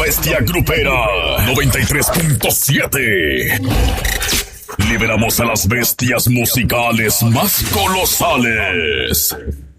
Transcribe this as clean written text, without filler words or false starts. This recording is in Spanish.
bestia grupera 93.7. Liberamos a las bestias musicales más colosales.